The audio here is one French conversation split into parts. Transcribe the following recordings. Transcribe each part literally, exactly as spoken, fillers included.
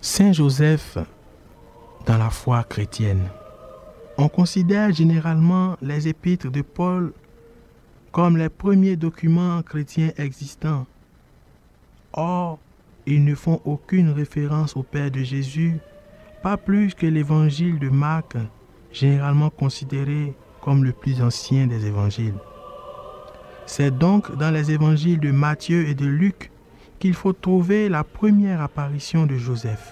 Saint Joseph dans la foi chrétienne. On considère généralement les épîtres de Paul comme les premiers documents chrétiens existants. Or, ils ne font aucune référence au Père de Jésus, pas plus que l'évangile de Marc, généralement considéré comme le plus ancien des évangiles. C'est donc dans les évangiles de Matthieu et de Luc qu'il faut trouver la première apparition de Joseph.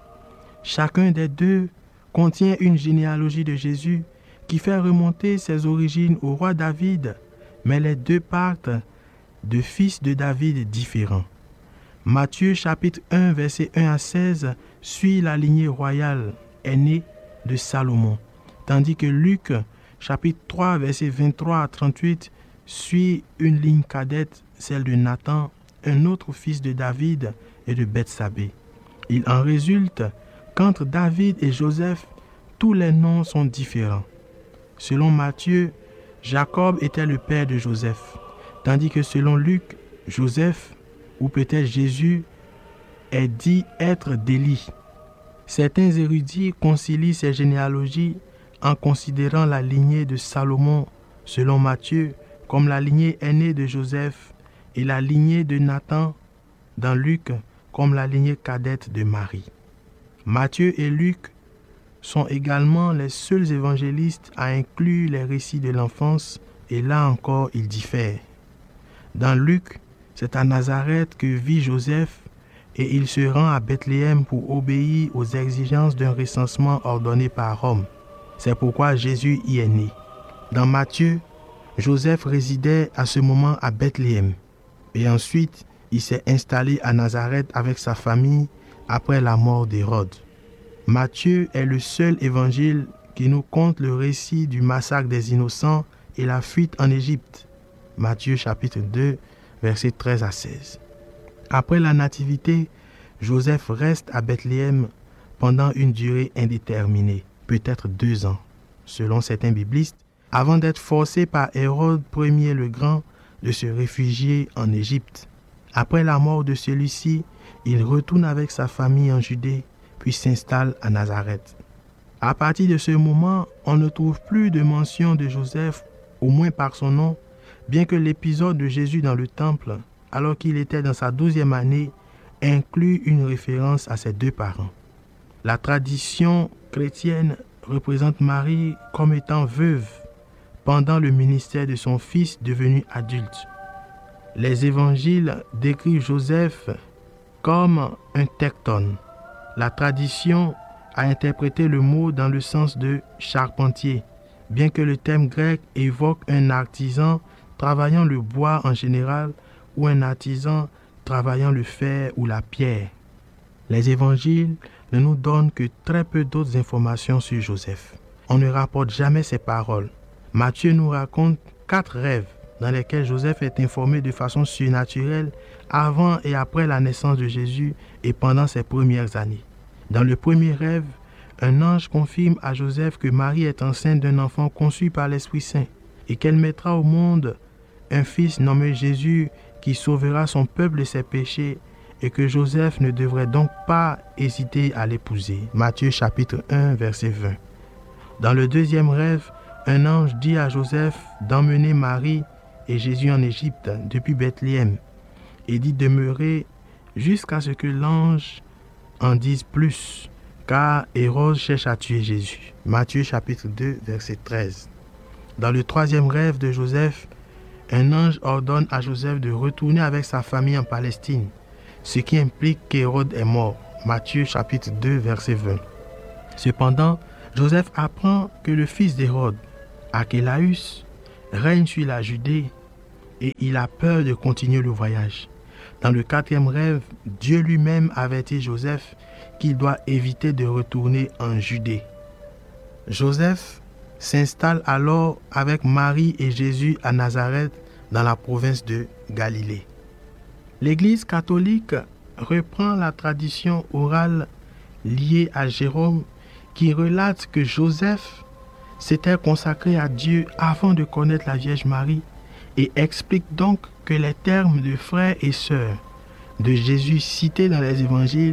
Chacun des deux contient une généalogie de Jésus qui fait remonter ses origines au roi David, mais les deux partent de fils de David différents. Matthieu chapitre un, verset un à seize suit la lignée royale aînée de Salomon, tandis que Luc chapitre trois, verset vingt-trois à trente-huit suit une ligne cadette, celle de Nathan, un autre fils de David et de Bethsabée. Il en résulte qu'entre David et Joseph, tous les noms sont différents. Selon Matthieu, Jacob était le père de Joseph, tandis que selon Luc, Joseph, ou peut-être Jésus, est dit être d'Élie. Certains érudits concilient ces généalogies en considérant la lignée de Salomon, selon Matthieu, comme la lignée aînée de Joseph et la lignée de Nathan, dans Luc, comme la lignée cadette de Marie. Matthieu et Luc sont également les seuls évangélistes à inclure les récits de l'enfance, et là encore ils diffèrent. Dans Luc, c'est à Nazareth que vit Joseph et il se rend à Bethléem pour obéir aux exigences d'un recensement ordonné par Rome. C'est pourquoi Jésus y est né. Dans Matthieu, Joseph résidait à ce moment à Bethléem et ensuite il s'est installé à Nazareth avec sa famille après la mort d'Hérode. Matthieu est le seul évangile qui nous conte le récit du massacre des innocents et la fuite en Égypte. Matthieu chapitre deux, versets treize à seize. Après la nativité, Joseph reste à Bethléem pendant une durée indéterminée, peut-être deux ans, selon certains biblistes, avant d'être forcé par Hérode Ier le Grand de se réfugier en Égypte. Après la mort de celui-ci, il retourne avec sa famille en Judée, puis s'installe à Nazareth. À partir de ce moment, on ne trouve plus de mention de Joseph, au moins par son nom, bien que l'épisode de Jésus dans le temple, alors qu'il était dans sa douzième année, inclut une référence à ses deux parents. La tradition chrétienne représente Marie comme étant veuve pendant le ministère de son fils devenu adulte. Les évangiles décrivent Joseph comme un tecton. La tradition a interprété le mot dans le sens de charpentier, bien que le terme grec évoque un artisan travaillant le bois en général ou un artisan travaillant le fer ou la pierre. Les évangiles ne nous donnent que très peu d'autres informations sur Joseph. On ne rapporte jamais ses paroles. Matthieu nous raconte quatre rêves dans lesquels Joseph est informé de façon surnaturelle avant et après la naissance de Jésus et pendant ses premières années. Dans le premier rêve, un ange confirme à Joseph que Marie est enceinte d'un enfant conçu par l'Esprit Saint et qu'elle mettra au monde un fils nommé Jésus qui sauvera son peuple de ses péchés et que Joseph ne devrait donc pas hésiter à l'épouser. Matthieu chapitre un, verset vingt. Dans le deuxième rêve, un ange dit à Joseph d'emmener Marie et Jésus en Égypte depuis Bethléem et d'y demeurer jusqu'à ce que l'ange en dise plus, car Hérode cherche à tuer Jésus. Matthieu chapitre deux, verset treize. Dans le troisième rêve de Joseph, un ange ordonne à Joseph de retourner avec sa famille en Palestine, ce qui implique qu'Hérode est mort. Matthieu chapitre deux, verset vingt. Cependant, Joseph apprend que le fils d'Hérode, Archélaüs, règne sur la Judée et il a peur de continuer le voyage. Dans le quatrième rêve, Dieu lui-même avertit Joseph qu'il doit éviter de retourner en Judée. Joseph s'installe alors avec Marie et Jésus à Nazareth dans la province de Galilée. L'Église catholique reprend la tradition orale liée à Jérôme qui relate que Joseph s'était consacré à Dieu avant de connaître la Vierge Marie et explique donc que les termes de frères et sœurs de Jésus cités dans les évangiles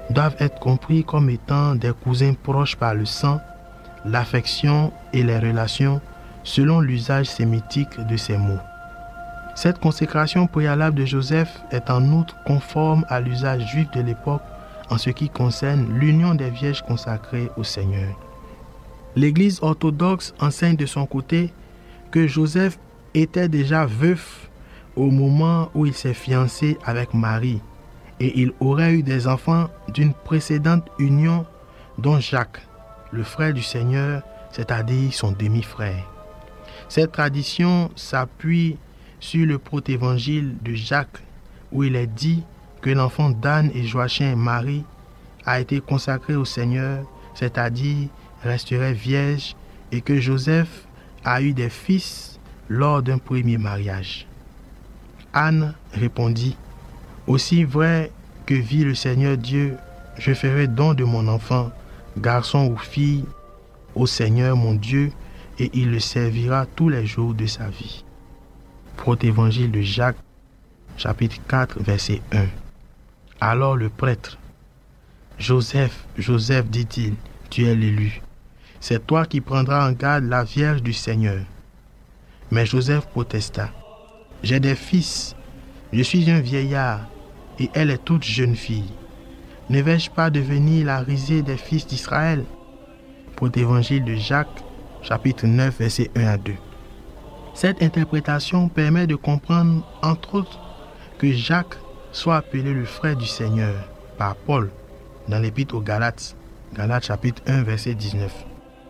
doivent être compris comme étant des cousins proches par le sang, l'affection et les relations selon l'usage sémitique de ces mots. Cette consécration préalable de Joseph est en outre conforme à l'usage juif de l'époque en ce qui concerne l'union des vierges consacrées au Seigneur. L'Église orthodoxe enseigne de son côté que Joseph était déjà veuf au moment où il s'est fiancé avec Marie et il aurait eu des enfants d'une précédente union dont Jacques, le frère du Seigneur, c'est-à-dire son demi-frère. Cette tradition s'appuie sur le protévangile de Jacques où il est dit que l'enfant d'Anne et Joachim Marie a été consacré au Seigneur, c'est-à-dire resterait vierge, et que Joseph a eu des fils lors d'un premier mariage. Anne répondit, « Aussi vrai que vit le Seigneur Dieu, je ferai don de mon enfant, garçon ou fille, au Seigneur mon Dieu, et il le servira tous les jours de sa vie. » Protévangile de Jacques, chapitre quatre, verset un. Alors le prêtre, « Joseph, Joseph, dit-il, tu es l'élu. C'est toi qui prendras en garde la Vierge du Seigneur. » Mais Joseph protesta, « J'ai des fils, je suis un vieillard, et elle est toute jeune fille. Ne vais-je pas devenir la risée des fils d'Israël ?» Protévangile de Jacques, chapitre neuf, versets un à deux. Cette interprétation permet de comprendre, entre autres, que Jacques soit appelé le frère du Seigneur par Paul dans l'Épître aux Galates, Galates chapitre un, verset dix-neuf.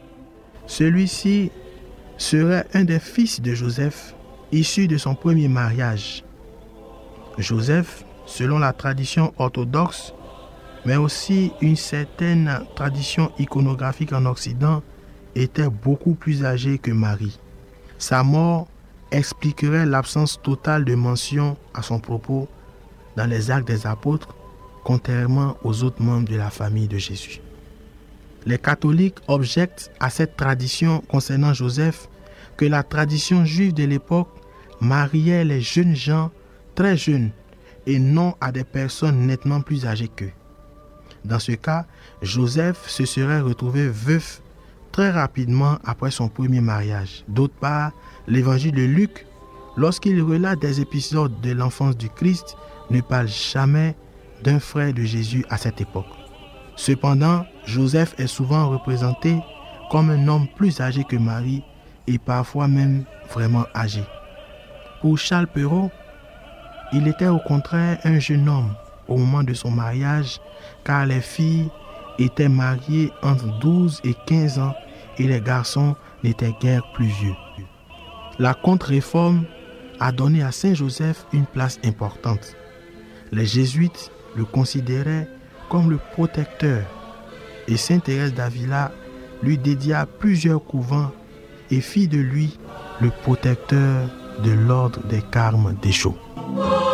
Celui-ci serait un des fils de Joseph, issu de son premier mariage. Joseph, selon la tradition orthodoxe, mais aussi une certaine tradition iconographique en Occident, était beaucoup plus âgé que Marie. Sa mort expliquerait l'absence totale de mention à son propos dans les Actes des Apôtres, contrairement aux autres membres de la famille de Jésus. Les catholiques objectent à cette tradition concernant Joseph que la tradition juive de l'époque mariait les jeunes gens très jeunes et non à des personnes nettement plus âgées qu'eux. Dans ce cas, Joseph se serait retrouvé veuf très rapidement après son premier mariage. D'autre part, l'évangile de Luc, lorsqu'il relate des épisodes de l'enfance du Christ, ne parle jamais d'un frère de Jésus à cette époque. Cependant, Joseph est souvent représenté comme un homme plus âgé que Marie et parfois même vraiment âgé. Pour Charles Perrault, il était au contraire un jeune homme au moment de son mariage, car les filles étaient mariées entre douze et quinze ans et les garçons n'étaient guère plus vieux. La contre-réforme a donné à Saint Joseph une place importante. Les jésuites le considéraient comme le protecteur et Sainte Thérèse d'Avila lui dédia plusieurs couvents et fit de lui le protecteur de l'ordre des Carmes déchaux.